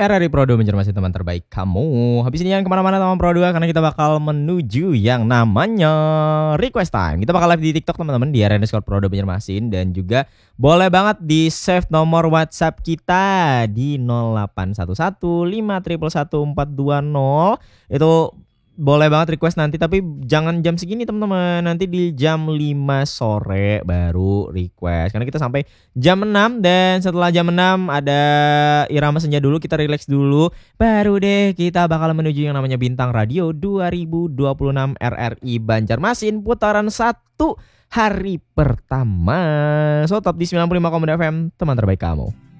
RRI Pro 2 Banjarmasin teman terbaik kamu. Habis ini jangan kemana-mana teman Pro 2 karena kita bakal menuju yang namanya request time. Kita bakal live di TikTok teman-teman di RRI Pro 2 Banjarmasin. Dan juga boleh banget di save nomor WhatsApp kita di 0811 5111420. Itu boleh banget request nanti, tapi jangan jam segini teman-teman. Nanti di jam 5 sore baru request. Karena kita sampai jam 6 dan setelah jam 6 ada irama senja dulu, kita relax dulu. Baru deh kita bakal menuju yang namanya Bintang Radio 2026 RRI Banjarmasin putaran 1 hari pertama. So top di 95,2 FM teman terbaik kamu.